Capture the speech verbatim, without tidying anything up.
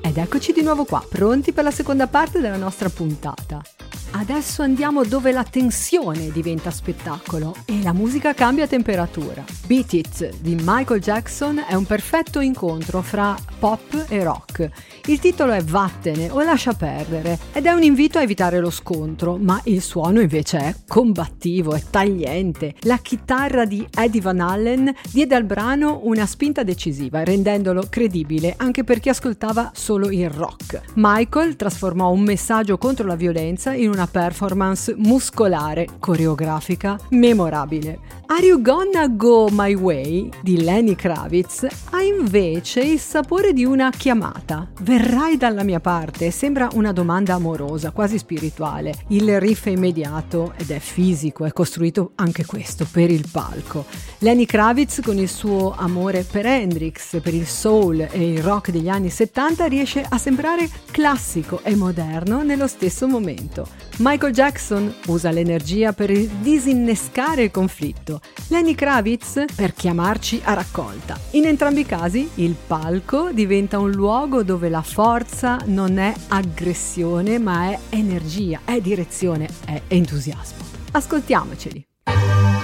Ed eccoci di nuovo qua, pronti per la seconda parte della nostra puntata. Adesso andiamo dove la tensione diventa spettacolo e la musica cambia temperatura. Beat It di Michael Jackson è un perfetto incontro fra pop e rock. Il titolo è Vattene o lascia perdere ed è un invito a evitare lo scontro, ma il suono invece è combattivo e tagliente. La chitarra di Eddie Van Halen diede al brano una spinta decisiva, rendendolo credibile anche per chi ascoltava solo il rock. Michael trasformò un messaggio contro la violenza in una performance muscolare, coreografica, memorabile. Are You Gonna Go My Way di Lenny Kravitz ha invece il sapore di una chiamata. Verrai dalla mia parte? Sembra una domanda amorosa, quasi spirituale. Il riff è immediato ed è fisico, è costruito anche questo per il palco. Lenny Kravitz, con il suo amore per Hendrix, per il soul e il rock degli anni settanta, riesce a sembrare classico e moderno nello stesso momento. Michael Jackson usa l'energia per disinnescare il conflitto, Lenny Kravitz per chiamarci a raccolta. In entrambi i casi il palco diventa un luogo dove la forza non è aggressione ma è energia, è direzione, è entusiasmo. Ascoltiamoceli.